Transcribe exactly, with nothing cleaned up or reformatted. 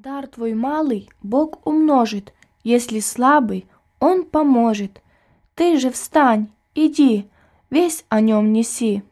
Дар твой малый Бог умножит, если слабый, Он поможет. Ты же встань, иди, весть о нем неси.